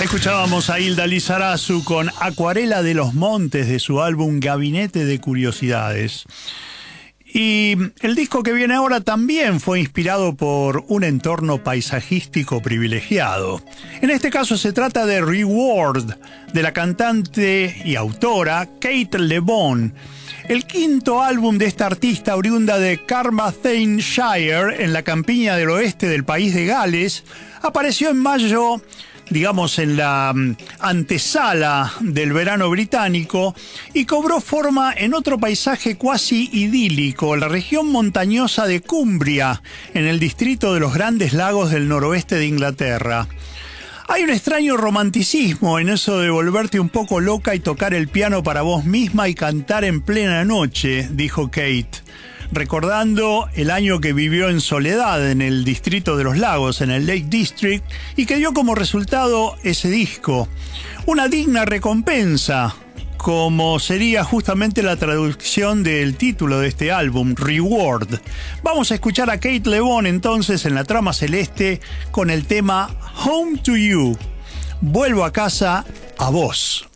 Escuchábamos a Hilda Lizarazu con Acuarela de los Montes de su álbum Gabinete de Curiosidades. Y el disco que viene ahora también fue inspirado por un entorno paisajístico privilegiado. En este caso se trata de Reward, de la cantante y autora Kate LeBon. El quinto álbum de esta artista oriunda de Carmarthenshire, en la campiña del oeste del país de Gales, apareció en mayo, digamos en la antesala del verano británico, y cobró forma en otro paisaje cuasi idílico, la región montañosa de Cumbria, en el distrito de los Grandes Lagos del noroeste de Inglaterra. Hay un extraño romanticismo en eso de volverte un poco loca y tocar el piano para vos misma y cantar en plena noche, dijo Kate, recordando el año que vivió en soledad en el distrito de los lagos, en el Lake District, y que dio como resultado ese disco. Una digna recompensa, como sería justamente la traducción del título de este álbum, Reward. Vamos a escuchar a Kate LeBon entonces en la trama celeste con el tema Home to You. Vuelvo a casa a vos.